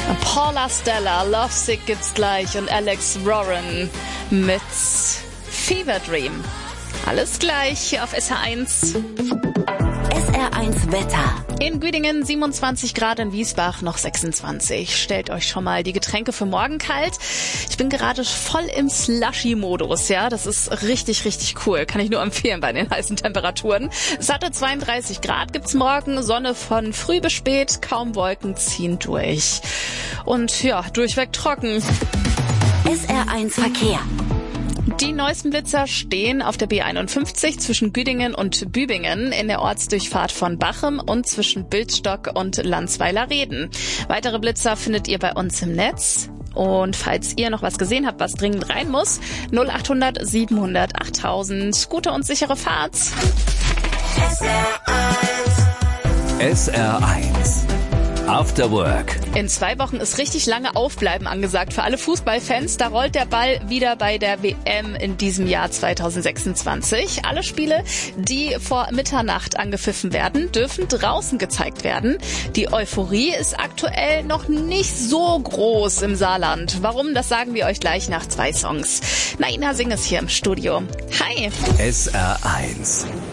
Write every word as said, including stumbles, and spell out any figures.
Paula Stella, Love Sick gibt's gleich und Alex Warren mit Fever Dream. Alles gleich hier auf S R eins. S R eins Wetter. In Güdingen siebenundzwanzig Grad, in Wiesbach noch sechsundzwanzig. Stellt euch schon mal die Getränke für morgen kalt. Ich bin gerade voll im Slushy-Modus, ja. Das ist richtig, richtig cool. Kann ich nur empfehlen bei den heißen Temperaturen. Satte zweiunddreißig Grad gibt's morgen. Sonne von früh bis spät. Kaum Wolken ziehen durch. Und ja, durchweg trocken. S R eins Verkehr. Die neuesten Blitzer stehen auf der B einundfünfzig zwischen Güdingen und Bübingen in der Ortsdurchfahrt von Bachem und zwischen Bildstock und Landsweiler-Reden. Weitere Blitzer findet ihr bei uns im Netz. Und falls ihr noch was gesehen habt, was dringend rein muss, null achthundert siebenhundert achttausend. Gute und sichere Fahrt. S R eins. S R eins. After Work. In zwei Wochen ist richtig lange Aufbleiben angesagt für alle Fußballfans. Da rollt der Ball wieder bei der W M in diesem Jahr zweitausendsechsundzwanzig. Alle Spiele, die vor Mitternacht angepfiffen werden, dürfen draußen gezeigt werden. Die Euphorie ist aktuell noch nicht so groß im Saarland. Warum, das sagen wir euch gleich nach zwei Songs. Naina Singh ist hier im Studio. Hi. S R eins.